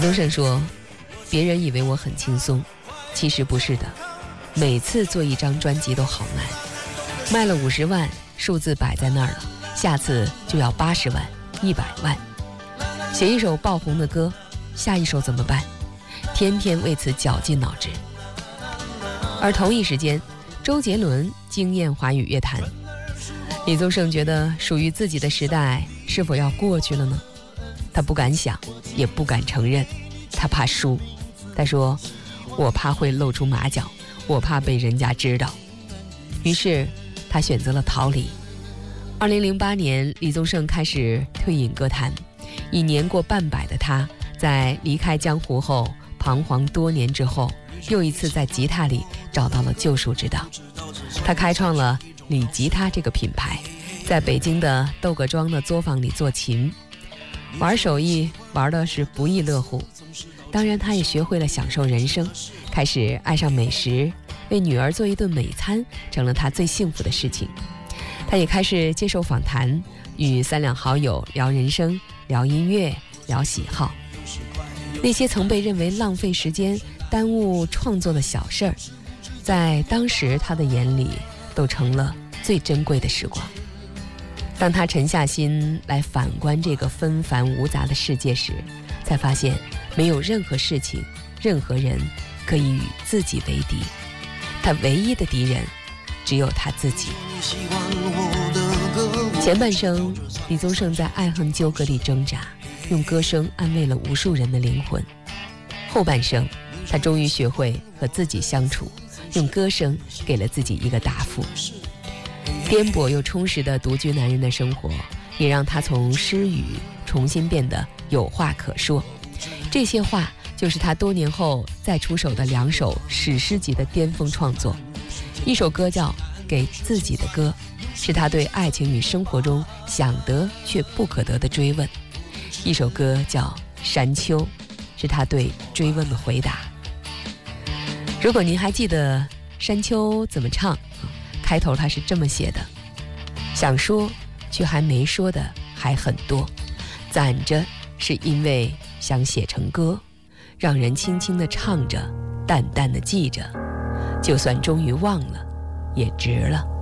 宗盛说，别人以为我很轻松，其实不是的，每次做一张专辑都好难，卖了50万，数字摆在那儿了，下次就要80万、100万。写一首爆红的歌，下一首怎么办？天天为此绞尽脑汁。而同一时间，周杰伦惊艳华语乐坛，李宗盛觉得属于自己的时代是否要过去了呢？他不敢想，也不敢承认，他怕输。他说，我怕会露出马脚，我怕被人家知道。于是他选择了逃离。2008年，李宗盛开始退隐歌坛，已年过半百的他，在离开江湖后彷徨多年之后，又一次在吉他里找到了救赎之道。他开创了李吉他这个品牌，在北京的窦各庄的作坊里做琴，玩手艺玩的是不亦乐乎。当然他也学会了享受人生，开始爱上美食，为女儿做一顿美餐成了他最幸福的事情。他也开始接受访谈，与3两好友聊人生，聊音乐，聊喜好。那些曾被认为浪费时间、耽误创作的小事儿，在当时他的眼里都成了最珍贵的时光。当他沉下心来反观这个纷繁无杂的世界时，才发现没有任何事情、任何人可以与自己为敌，他唯一的敌人只有他自己。前半生，李宗盛在爱恨纠葛里挣扎，用歌声安慰了无数人的灵魂。后半生，他终于学会和自己相处，用歌声给了自己一个答复。颠簸又充实的独居男人的生活，也让他从失语重新变得有话可说。这些话就是他多年后再出手的2首史诗级的巅峰创作。一首歌叫《给自己的歌》，是他对爱情与生活中想得却不可得的追问。一首歌叫《山丘》，是他对追问的回答。如果您还记得《山丘》怎么唱，开头他是这么写的：想说却还没说的还很多，攒着是因为想写成歌，让人轻轻地唱着，淡淡地记着，就算终于忘了也值了。